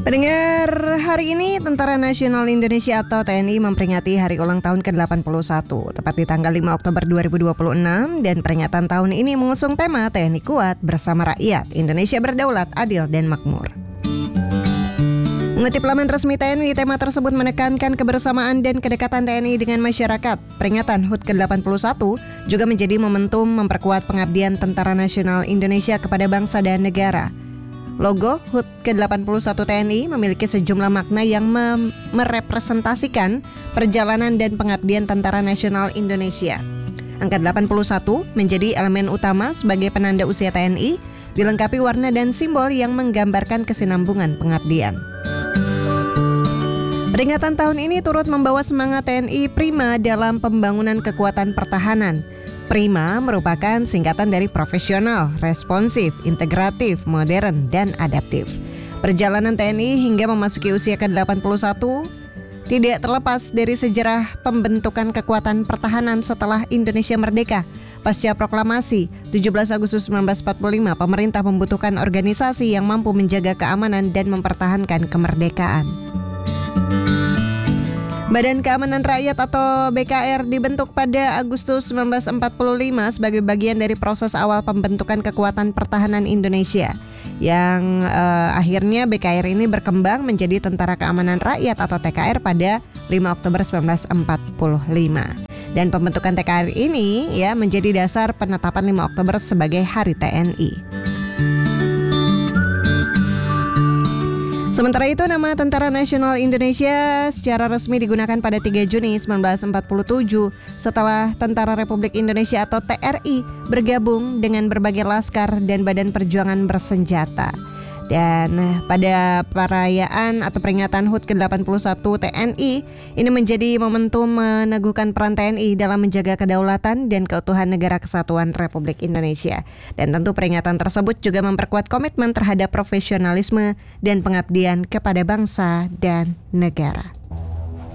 Pendengar, hari ini Tentara Nasional Indonesia atau TNI memperingati hari ulang tahun ke-81, tepat di tanggal 5 Oktober 2026, dan peringatan tahun ini mengusung tema TNI Kuat Bersama Rakyat, Indonesia Berdaulat, Adil, dan Makmur. Mengutip laman resmi TNI, tema tersebut menekankan kebersamaan dan kedekatan TNI dengan masyarakat. Peringatan HUT ke-81 juga menjadi momentum memperkuat pengabdian Tentara Nasional Indonesia kepada bangsa dan negara. Logo HUT ke-81 TNI memiliki sejumlah makna yang merepresentasikan perjalanan dan pengabdian Tentara Nasional Indonesia. Angka 81 menjadi elemen utama sebagai penanda usia TNI, dilengkapi warna dan simbol yang menggambarkan kesinambungan pengabdian. Peringatan tahun ini turut membawa semangat TNI Prima dalam pembangunan kekuatan pertahanan. Prima merupakan singkatan dari profesional, responsif, integratif, modern, dan adaptif. Perjalanan TNI hingga memasuki usia ke-81 tidak terlepas dari sejarah pembentukan kekuatan pertahanan setelah Indonesia merdeka. Pasca proklamasi 17 Agustus 1945, pemerintah membutuhkan organisasi yang mampu menjaga keamanan dan mempertahankan kemerdekaan. Badan Keamanan Rakyat atau BKR dibentuk pada Agustus 1945 sebagai bagian dari proses awal pembentukan kekuatan pertahanan Indonesia, yang akhirnya BKR ini berkembang menjadi Tentara Keamanan Rakyat atau TKR pada 5 Oktober 1945. Dan pembentukan TKR ini menjadi dasar penetapan 5 Oktober sebagai Hari TNI. Sementara itu, nama Tentara Nasional Indonesia secara resmi digunakan pada 3 Juni 1947 setelah Tentara Republik Indonesia atau TRI bergabung dengan berbagai laskar dan badan perjuangan bersenjata. Dan pada perayaan atau peringatan HUT ke-81 TNI ini menjadi momentum meneguhkan peran TNI dalam menjaga kedaulatan dan keutuhan Negara Kesatuan Republik Indonesia. Dan tentu peringatan tersebut juga memperkuat komitmen terhadap profesionalisme dan pengabdian kepada bangsa dan negara.